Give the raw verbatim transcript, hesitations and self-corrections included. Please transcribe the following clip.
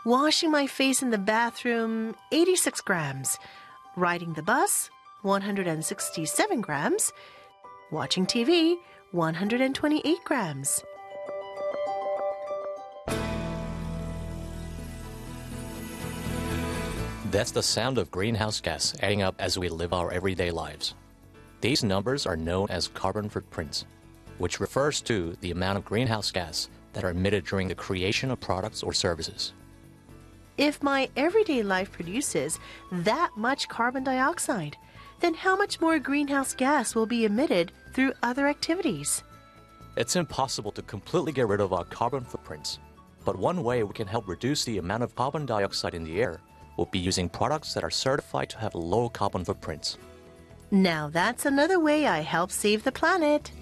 Washing my face in the bathroom, eighty-six grams. Riding the bus, one hundred sixty-seven grams. Watching T V, one hundred twenty-eight grams. That's the sound of greenhouse gas adding up as we live our everyday lives. These numbers are known as carbon footprints, which refers to the amount of greenhouse gas that are emitted during the creation of products or services. If my everyday life produces that much carbon dioxide, then how much more greenhouse gas will be emitted through other activities? It's impossible to completely get rid of our carbon footprints, but one way we can help reduce the amount of carbon dioxide in the air will be using products that are certified to have low carbon footprints. Now that's another way I help save the planet.